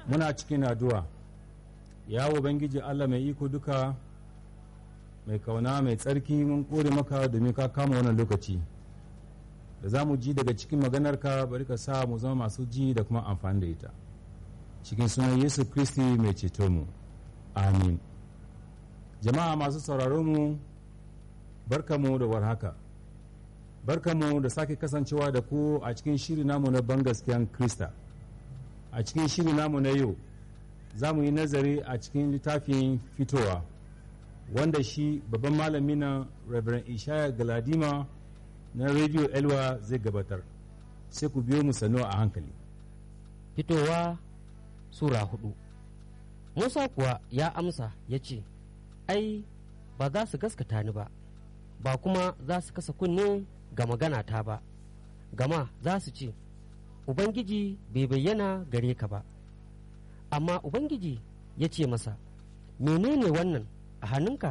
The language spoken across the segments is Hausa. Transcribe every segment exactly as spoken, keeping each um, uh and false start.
muna cikin addu'a. Ya ubangiji Allah mai iko duka, mai kauna mai tsarki, mun kore maka domin ka kama wannan lokaci da za mu ji daga cikin maganarka. Bari ka sa mu zama masu ji da kuma amfani da ita, cikin sunan Yesu Kristi mai ceto mu, amin. Jama'a masu sauraron mu, barkamu da warhaka, barkamu da sake kasancewa da ku a cikin shiri namu na bangaskiyan Krista. A cikin shiri namu na yau za mu yi nazari a cikin littafin fitowa, wanda shi babban malami na Reverend Ishaya Galadima na Radio Elwa zai gabatar. Sai ku biyo mu sannu a hankali. Fitowa Sura hudu. Musa kuwa ya amsa ya ce, ai, ba za su gaskata ni ba, ba kuma za su kasa kunne ga magana ta ba, gama za su ce, Ubangiji bai bayyana gare ka ba. Amma Ubangiji ya ce masa, menene wannan a hannunka?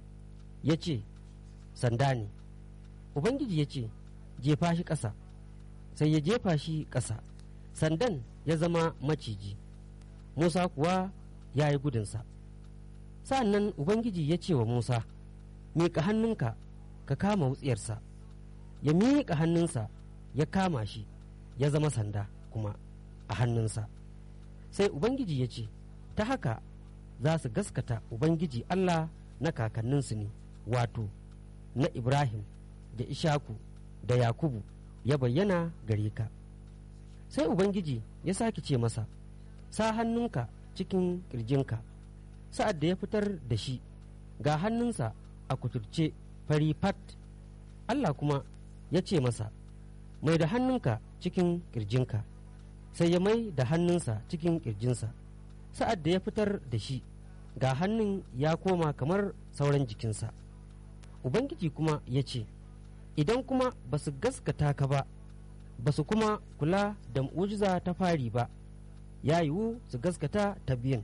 Ya ce, sanda ne. Ubangiji ya ce, jefa shi ƙasa. Sai ya jefa shi ƙasa, sandan ya zama maciji. Musa kuwa ya yi gudunsa. Sa'an nan Ubangiji ya ce wa Musa, miƙa hannunka ka kama wutsiyarsa. Ya miƙa hannunsa ya kama shi, ya zama sanda kuma a hannunsa. Sai Ubangiji ya ce, ta haka za su gaskata Ubangiji Allah na kakanninsu ne, wato, na Ibrahim da Ishaku da Yakubu ya bayyana gare ka. Sai Ubangiji ya sake ce masa, sa hannunka cikin ƙirjinka. Sa'ad da ya fitar da shi, ga hannunsa a kuturce fari fat. Allah kuma ya ce masa, mai da hannunka cikin ƙirjinka. Sai ya mai da hannunsa cikin ƙirjinsa. Sa'ad da ya fitar da shi, ga hannun ya koma kamar sauran jikinsa. Ubangiji kuma ya ce, idan kuma ba su gaskata ka ba, ba su kuma kula da mu'ujiza ta fari ba, ya yiwu su gaskata ta biyun.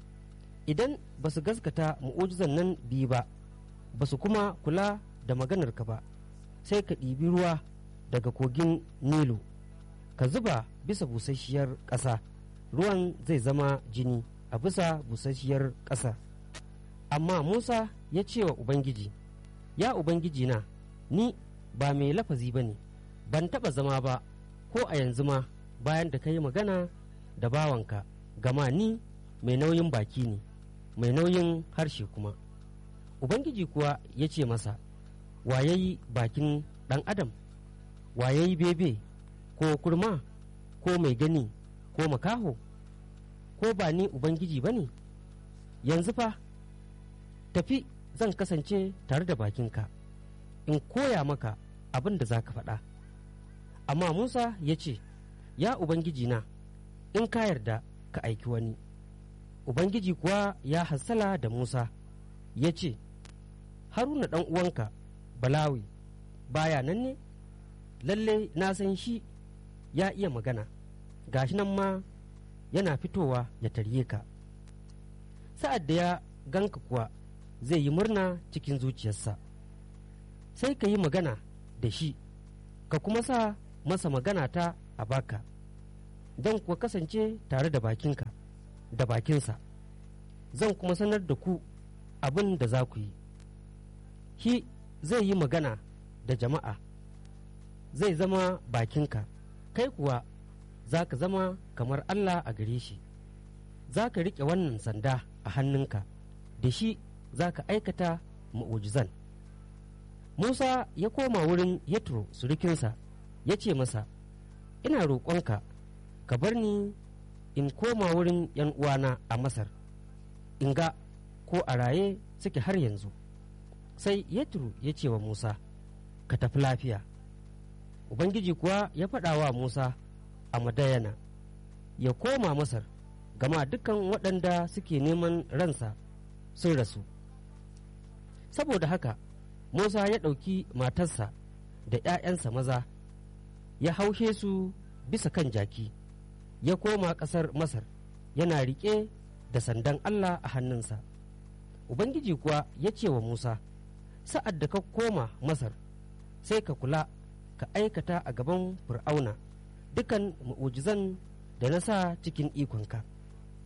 Idan ba su gaskata mu'ujizan nan biyu ba, ba su kuma kula da maganarka ba, sai ka ɗibi ruwa daga kogin Nilu, ka zuba bisa busasshiyar ƙasa, ruwan zai zama jini a bisa busasshiyar ƙasa. Amma Musa ya ce wa Ubangiji, ya Ubangiji na, ni ba mai lafazi ba ne, ban taɓa zama ba ko a yanzu ma bayan da ka yi magana da bawanka, gama ni mai nauyin baki ne, mai nauyin harshe kuma. Ubangiji kuwa ya ce masa, wa ya yi bakin ɗan adam? Wa ya yi bebe, ko kurma, ko mai gani, ko makaho? Ko ba ni Ubangiji ba ne? Yanzu fa, tafi, zan kasance tare da bakinka, in koya maka abin da za ka faɗa. Amma Musa ya ce, ya Ubangiji na, in ka yarda ka aiki wani. Ubangiji kuwa ya hassala da Musa, ya ce, Haruna ɗan uwanka, Balawi, baya nan ne? Lalle na san shi ya iya magana, gashi nan ma yana fitowa ya tarye ka. Sa'ad da ya ganka kuwa zai yi murna cikin zuciyarsa. Sai ka yi magana da shi, ka kuma sa masa magana ta a baka, zan kuwa kasance tare da bakinka da bakinsa, zan kuma sanar da ku abin da za ku yi. Shi zai yi magana da jama'a, zai zama bakinka, kai kuwa za ka zama kamar Allah a gare shi. Za ka riƙe wannan sanda a hannunka, da shi za ka aikata mu'ujizan. Musa ya koma wurin Yetro surukinsa, ya ce masa, ina roƙonka, ka bar ni in koma wurin ‘yan uwana a Masar, in ga ko a raye suke har yanzu. Sai Yetro ya ce wa Musa, ka tafi lafiya. Ubangiji kuwa ya faɗa wa Musa a Madayana, ya koma Masar, gama dukan waɗanda suke neman ransa sun rasu. Saboda haka Musa ya ɗauki matarsa da ‘ya'yansa maza, ya haushe su bisa kan jaki, ya koma ƙasar Masar, yana riƙe da sandan Allah a hannunsa. Ubangiji kuwa ya ce wa Musa, sa'ad da ka koma Masar, sai ka kula ka aikata a gaban Fir'auna dukan mu'ujizan da na sa cikin ikonka,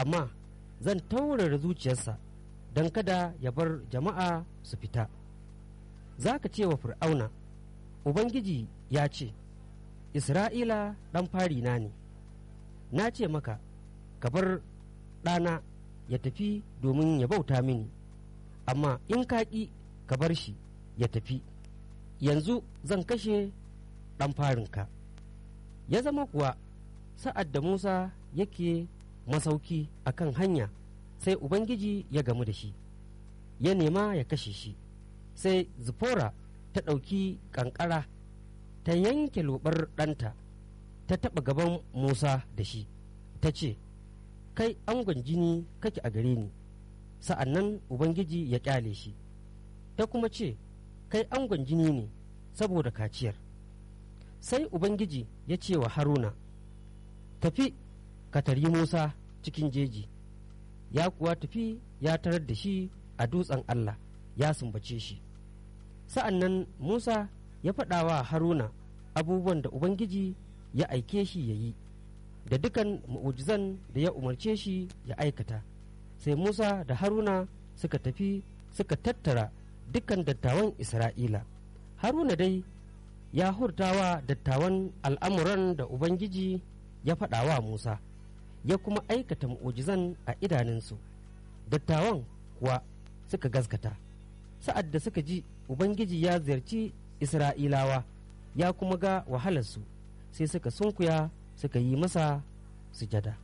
amma zan taurara zuciyarsa don kada ya bar jama'a su fita. Za ka ce wa fir'auna, Ubangiji ya ce, Isra'ila ɗan fari na ne, na ce maka, ka bar ɗana ya tafi domin ya bauta mini, amma in ka ƙi ka bar shi ya tafi, yanzu zan kashe ɗan farinka. Ya zama kuwa sa'ad da Musa yake masauki a kan hanya, sai Ubangiji ya gamu da shi, ya nema ya kashe shi, sai Zifora ta ɗauki ƙanƙara ta yanke loɓar ɗanta, ta taɓa gaban Musa da shi, ta ce, Kai angon jini kake a gare ni, sa'an nan Ubangiji ya ƙyale shi, ta kuma ce, Kai angon jini ne saboda kaciyar. Sai Ubangiji ya ce wa Haruna, Tafi ka taryi Musa cikin jeji, ya kuwa tafi ya tarar da shi a dutsen Allah ya sumbace shi. Sa'an nan Musa ya faɗa wa Haruna abubuwan da Ubangiji ya aike shi ya yi, da dukan mu'ujizan da ya umarce shi ya aikata. Sai Musa da Haruna suka tafi suka tattara dukan dattawan Isra'ila. Haruna dai ya hurtawa dattawan al'amuran da Ubangiji ya faɗa wa Musa, ya kuma aikata mu'ujizan a idanunsu. Dattawan kuwa suka gaskata. Sa'ad da suka ji Ubangiji ya ziyarci Isra'ilawa ya kuma ga wahalarsu, sai suka sunkuya suka yi masa sujada.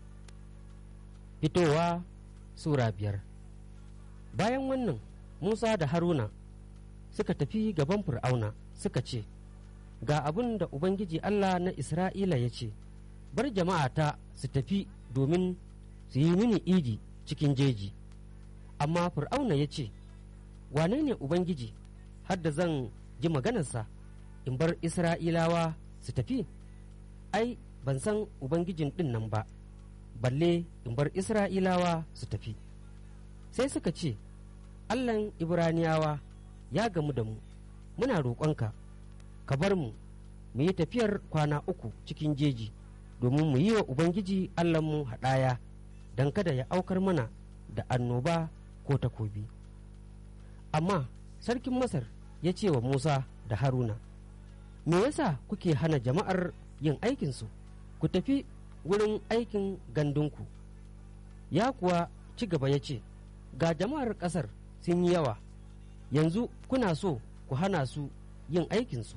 Fitowa Sura biyar. Bayan wannan, Musa da Haruna suka tafi gaban Fir'auna suka ce, Ga abin da Ubangiji Allah na Isra'ila ya ce, Bar jama'ata su tafi domin su yi mini idi cikin jeji. Amma Fir'auna ya ce, Wane ne Ubangiji har da zan ji maganarsa in bar Isra'ilawa su tafi? Ai, ban san Ubangijin ɗin nan ba, balle in bar Isra'ilawa su tafi. Sai suka ce, Allahn Ibraniyawa ya gamu da mu, muna roƙonka, ka bar mu, mu yi tafiyar kwana uku cikin jeji, domin mu yi wa Ubangiji Allahnmu haɗaya, don kada ya aukar mana da annoba ko takobi. Amma sarkin Masar ya ce wa Musa da Haruna, Me yasa kuke hana jama'ar yin aikinsu? Ku tafi wurin aikin gandunku. Ya kuwa ci gaba ya ce, Ga jama'ar ƙasar sun yi yawa, yanzu kuna so ku hana su yin aikinsu.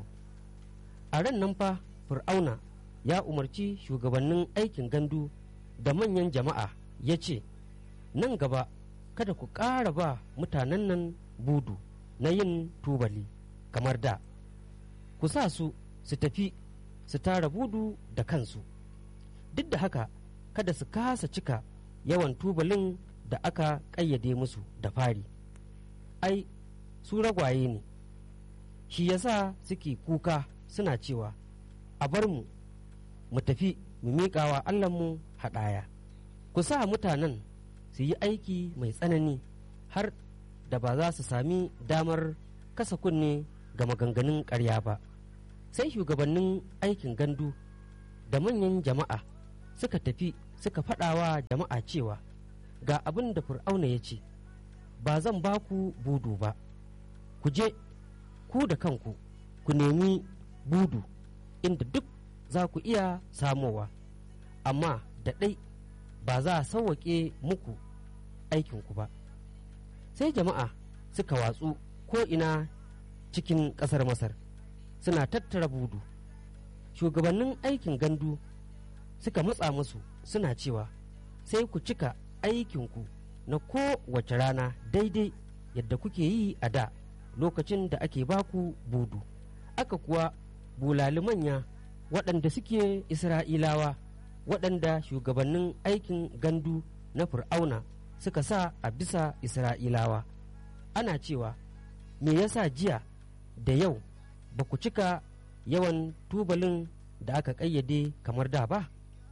A ran nan fa Fir'auna ya umarci shugabannin aikin gandu da manyan jama'a ya ce, Nan gaba kada ku ƙara ba mutanen nan budu na yin tubali kamar da, ku sa su su tafi su tara budu da kansu. Duk da haka kada su kasa cika yawan tubalin da aka ƙayyade musu da fari. Ai, su ragwaye ne, shi yasa suke kuka suna cewa, A bar mu, mu tafi mu miƙawa Allahnmu haɗaya. Ku sa mutanen su yi aiki mai tsanani har da ba za su sami damar kasa kunne ga maganganun ƙarya ba. Sai shugabannin aikin gandu da manyan jama'a suka tafi suka faɗawa jama'a cewa, Ga abin da Fir'auna ya ce, Ba zan ba ku budu ba, ku je ku da kanku ku nemi budu inda duk za ku iya samowa, amma da ɗai ba za a sauwaƙe muku aikinku ba. Sai jama'a suka watsu ko'ina cikin ƙasar Masar, suna tattara budu. Shugabannin aikin gandu suka matsa musu suna cewa, Sai ku cika aikinku na kowace rana daidai yadda kuke yi a da lokacin da ake baku budu. Aka kuwa bulali manya waɗanda suke Isra'ilawa, waɗanda shugabannin aikin gandu na Fir'auna suka sa a bisa Isra'ilawa. Ana cewa, Me yasa jiya da yau ba ku cika yawan tubalin da aka ƙayyade kamar da ba?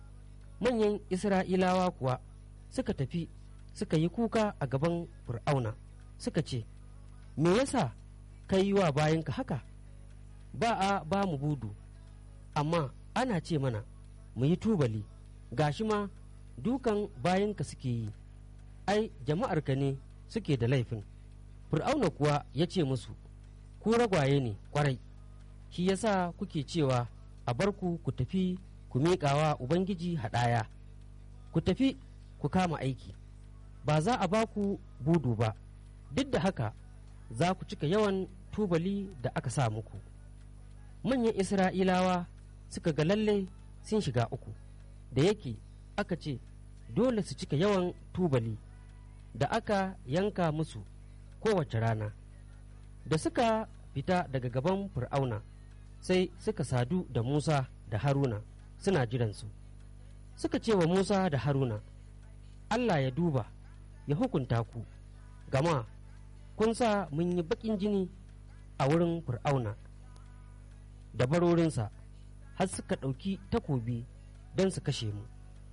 Manyan Isra'ilawa kuwa suka tafi suka yi kuka a gaban Fir'auna, suka ce, Me yasa ka yi wa bayanka haka? Ba a ba mu budu, amma ana ce mana mu yi tubali, gashi ma dukan bayanka suke yi, ai jama'arka ne suke da laifin. Fir'auna kuwa ya ce musu, ku ragwaye ne kwarai, shi yasa kuke cewa a bar ku ku tafi ku miƙawa Ubangiji haɗaya. Ku tafi ku kama aiki, ba za a ba ku budu ba, duk da haka za ku cika yawan tubali da aka sa muku. Manyan Isra'ilawa suka ga lalle sun shiga uku, da yake aka ce dole su cika yawan tubali da aka yanka musu kowace rana. Da suka fita daga gaban Fir'auna, sai suka sadu da Musa da Haruna suna jiransu. Suka ce wa Musa da Haruna, Allah ya duba ya hukunta ku, gama kun sa mun yi baƙin jini a wurin Fir'auna da barorinsa, har suka ɗauki takobi don su kashe mu.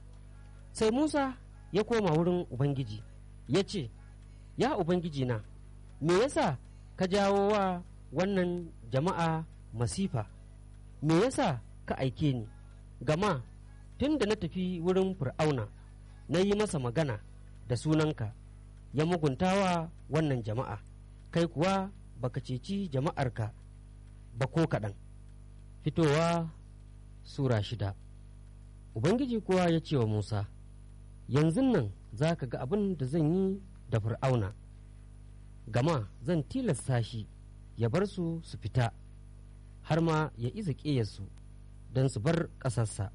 Sai Musa ya koma wurin Ubangiji ya ce, ya Ubangiji na, me yasa ka jawo wa wannan jama'a masifa? Me yasa ka aike ni? Gama tun da na tafi wurin Fir'auna na yi masa magana da sunanka, ya muguntawa wannan jama'a, kai kuwa baka ceci jama'arka ba ko kaɗan. Fitowa Sura shida. Ubangiji kuwa ya ce wa Musa, yanzu nan za ka ga abin da zan yi da Fir'auna, gama zan tilasta shi ya bar su su fita, har ma ya iza ƙeyarsu don su bar ƙasarsa.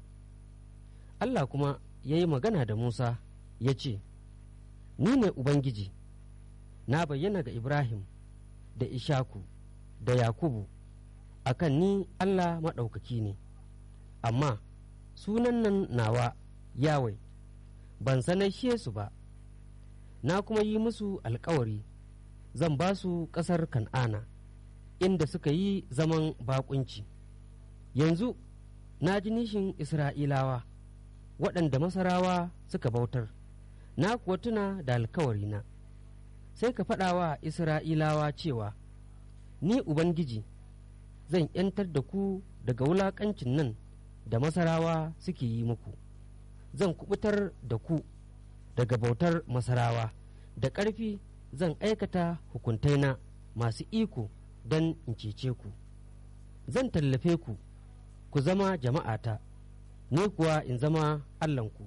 Allah kuma ya yi magana da Musa ya ce, ni ne Ubangiji, na bayyana ga Ibrahim da Ishaku da Yakubu akan ni Allah maɗaukaki ne, amma sunan nan nawa Yahweh ban sanashe su ba. Na kuma yi musu alkawari zan ba su ƙasar Kan'ana, inda suka yi zaman baƙunci. Yanzu na ji nishin Isra'ilawa waɗanda Masarawa suka bautar, na kuwa tuna da alkawarina. Sai ka faɗa wa Isra'ilawa cewa, ni Ubangiji zan ‘yantar da ku daga wulaƙancin nan da Masarawa suke yi muku, zan kubutar da ku daga bautar Masarawa, da ƙarfi zan aikata hukuntaina masu iko don in cece ku. Zan tallafe ku, ku zama jama'ata, ni kuwa in zama Allahnku.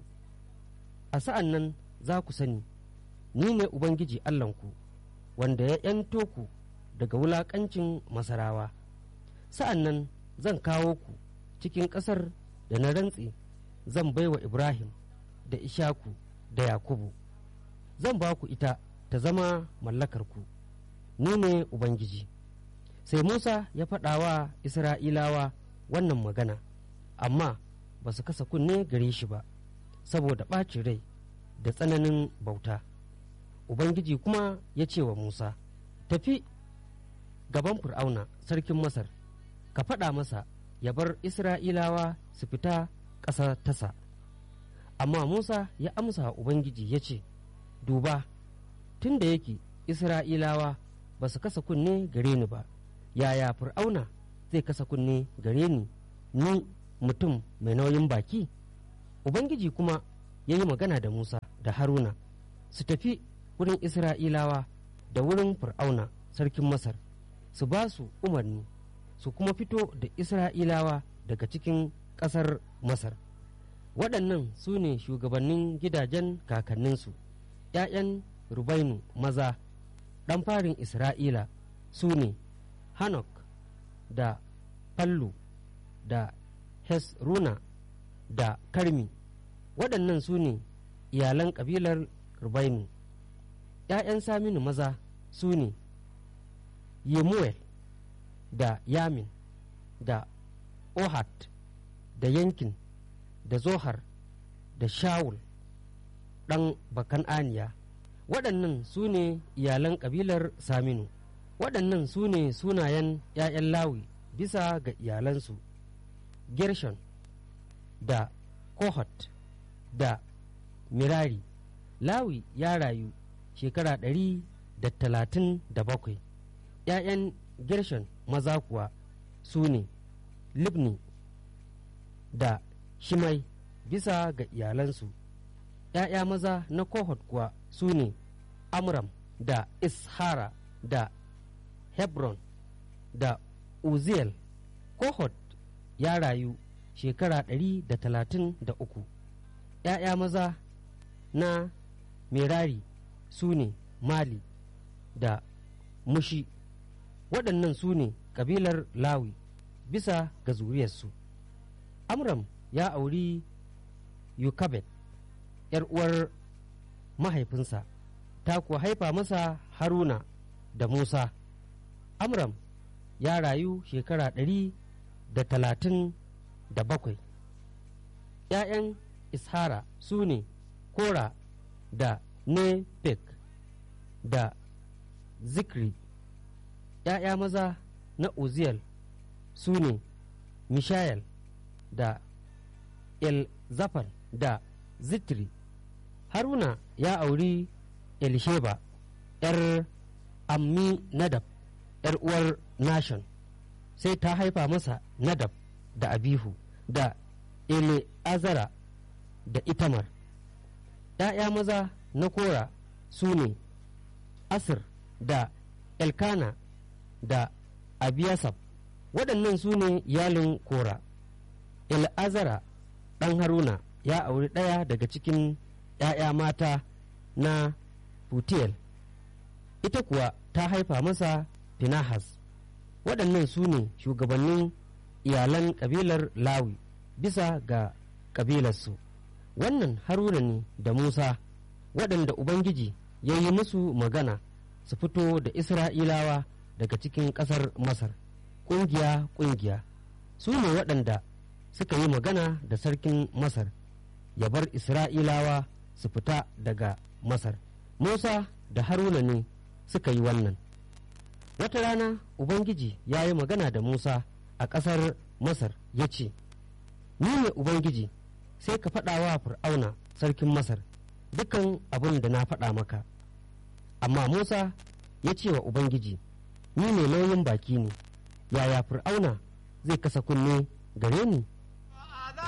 A sa'an nan za ku sani, ni ne Ubangiji Allahnku, wanda ya ‘yanto ku daga wulaƙancin Masarawa. Sa'an nan zan kawo ku cikin ƙasar da na rantse zan baiwa Ibrahim da Ishaku da Yakubu. Zan ba ku ita ta zama mallakarku, ni ne Ubangiji. Sai Musa ya faɗa wa Isra'ilawa wannan magana, amma ba su kasa kunne gare shi ba, saboda ɓacin rai da tsananin bauta. Ubangiji kuma ya ce wa Musa, tafi gaban Fir'auna sarkin Masar, ka faɗa masa ya bar Isra'ilawa su fita ƙasa tasa. Amma Musa ya amsa wa Ubangiji ya ce, duba, tun da yake Isra'ilawa ba su kasa kunne gare ni ba, yaya Fir'auna zai kasa kunne gare ni, ni mutum mai nauyin baki? Ubangiji kuma ya yi magana da Musa da Haruna su tafi wurin Isra'ilawa da wurin Fir'auna sarkin Masar, su ba su umarni su kuma fito da Isra'ilawa daga cikin ƙasar Masar. Waɗannan su ne shugabannin gidajen kakanninsu, ‘ya'yan Rubainu maza, ɗan farin Isra'ila su ne Hanok da Fallu da Hesruna da Karmi. Waɗannan su ne iyalan ƙabilar Rubainu. ‘Ya'yan Saminu maza su ne Yemuel da Yamin da Ohat da Yankin da Zohar da Shawul ɗan Bakan'aniya. Waɗannan su ne iyalan ƙabilar Saminu. Waɗannan su ne sunayen ‘ya'yan Lawi bisa ga iyalansu, Gershon da Kohat da Mirari. Lawi ya rayu shekara ɗari da talatin da bakwai. ‘Ya'yan Gershon maza kuwa su ne Libni da Shimai bisa ga iyalansu, ‘ya'ya maza na Kohot kuwa su ne Amram da Ishara da Hebron da Uziel. Kohot ya rayu shekara ɗari da talatin da uku. ‘ya'ya maza na Merari su ne Mali da Mushi. Waɗannan su ne kabilar Lawi bisa ga zuriyarsu. Amram ya auri Yukabet, ‘yar uwar mahaifinsa, ta kuwa haifa masa Haruna da Musa. Amram ya rayu shekara ɗari da talatin da bakwai. ‘ya'yan Ishara su ne Kora da Nefek da Zikri. ‘ya'ya maza na Uziyel su ne Mishayel da Elzafan da Zitri. Haruna ya auri Elisheba, ‘yar Ammi Nadab, ‘yar uwar Nashon, sai ta haifa masa Nadab da Abihu da Eleazara da Itamar. ‘ya'ya maza na Kora su ne Asir da Elkana da Abiyasaf. Waɗannan su ne iyalin Kora. Eleazara ɗan Haruna ya auri ɗaya daga cikin ‘ya'ya mata na Futiyel, ita kuwa ta haifa masa Finahas. Waɗannan su ne shugabannin iyalan kabilar Lawi bisa ga kabilarsu. Wannan Haruna ne da Musa waɗanda Ubangiji ya yi musu magana su fito da Isra'ilawa daga cikin ƙasar Masar, ƙungiya-ƙungiya. Su ne waɗanda suka yi magana da sarkin Masar ya bar Isra'ilawa su fita daga Masar. Musa da Haruna ne suka yi wannan. Wata rana Ubangiji ya yi magana da Musa a ƙasar Masar ya ce, Ni ne Ubangiji, sai ka faɗa wa Fir'auna sarkin Masar dukan abin da na faɗa maka. Amma Musa ya ce wa Ubangiji, Ni ne nauyin baki ne, yaya Fir'auna zai kasa kunne gare ni?